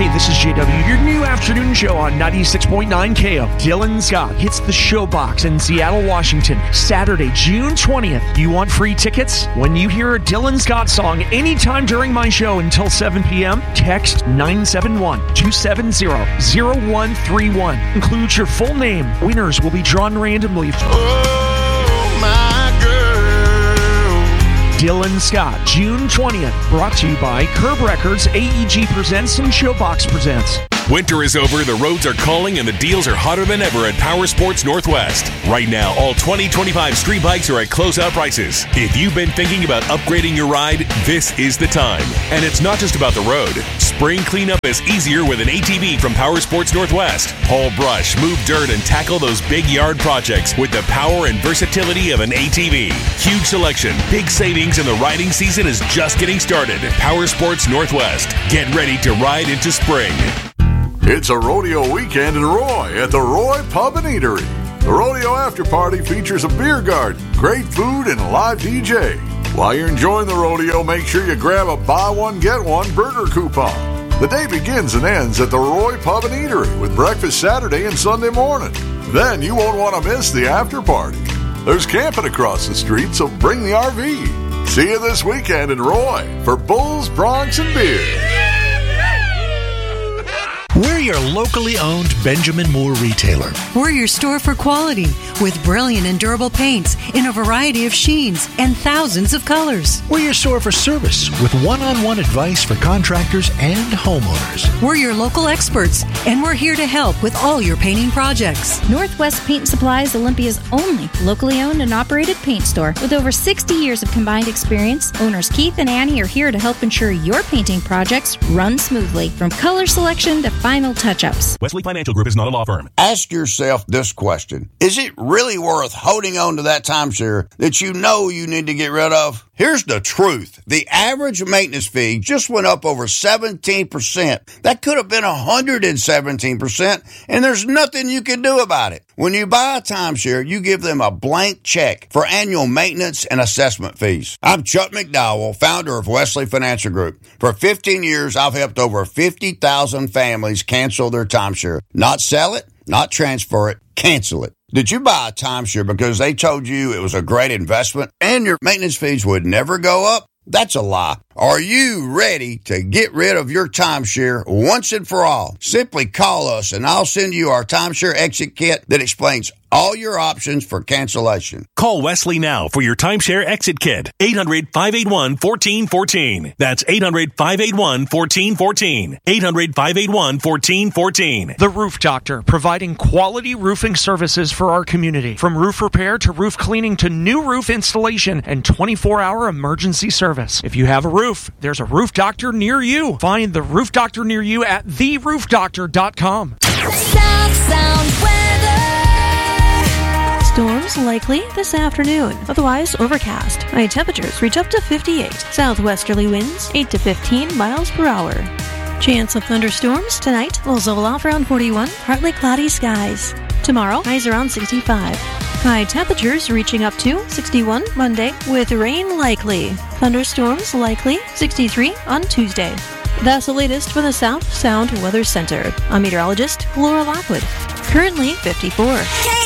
Hey, this is JW, your new afternoon show on 96.9 KO. Dylan Scott hits the Showbox in Seattle, Washington, Saturday, June 20th. You want free tickets? When you hear a Dylan Scott song anytime during my show until 7 p.m., text 971-270-0131. Include your full name. Winners will be drawn randomly. Oh, my girl. Dylan Scott, June 20th. Brought to you by Curb Records, AEG Presents, and Showbox Presents. Winter is over, the roads are calling, and the deals are hotter than ever at Power Sports Northwest. Right now, all 2025 street bikes are at closeout prices. If you've been thinking about upgrading your ride, this is the time. And it's not just about the road. Spring cleanup is easier with an ATV from Power Sports Northwest. Haul brush, move dirt, and tackle those big yard projects with the power and versatility of an ATV. Huge selection, big savings, and the riding season is just getting started. Power Sports Northwest. Get ready to ride into spring. It's a rodeo weekend in Roy at the Roy Pub and Eatery. The rodeo after party features a beer garden, great food, and a live DJ. While you're enjoying the rodeo, make sure you grab a buy one, get one burger coupon. The day begins and ends at the Roy Pub and Eatery with breakfast Saturday and Sunday morning. Then you won't want to miss the after party. There's camping across the street, so bring the RV. See you this weekend in Roy for Bulls, Bronx, and beer. We're your locally owned Benjamin Moore retailer. We're your store for quality with brilliant and durable paints in a variety of sheens and thousands of colors. We're your store for service with one-on-one advice for contractors and homeowners. We're your local experts, and we're here to help with all your painting projects. Northwest Paint Supply is Olympia's only locally owned and operated paint store. With over 60 years of combined experience, owners Keith and Annie are here to help ensure your painting projects run smoothly, from color selection to final touch-ups. Wesley Financial Group is not a law firm. Ask yourself this question. Is it really worth holding on to that timeshare that you know you need to get rid of? Here's the truth. The average maintenance fee just went up over 17%. That could have been 117%, and there's nothing you can do about it. When you buy a timeshare, you give them a blank check for annual maintenance and assessment fees. I'm Chuck McDowell, founder of Wesley Financial Group. For 15 years, I've helped over 50,000 families cancel their timeshare. Not sell it, not transfer it, cancel it. Did you buy a timeshare because they told you it was a great investment and your maintenance fees would never go up? That's a lie. Are you ready to get rid of your timeshare once and for all? Simply call us and I'll send you our timeshare exit kit that explains all your options for cancellation. Call Wesley now for your timeshare exit kit. 800-581-1414. That's 800-581-1414. 800-581-1414. The Roof Doctor, providing quality roofing services for our community. From roof repair to roof cleaning to new roof installation and 24-hour emergency service. If you have a roof, there's a Roof Doctor near you. Find the Roof Doctor near you at theroofdoctor.com. South Sound weather. Storms likely this afternoon. Otherwise overcast. High temperatures reach up to 58. Southwesterly winds 8 to 15 miles per hour. Chance of thunderstorms tonight. Will zone off around 41. Partly cloudy skies. Tomorrow, highs around 65. High temperatures reaching up to 61 Monday with rain likely. Thunderstorms likely 63 on Tuesday. That's the latest from the South Sound Weather Center. I'm meteorologist Laura Lockwood. Currently 54.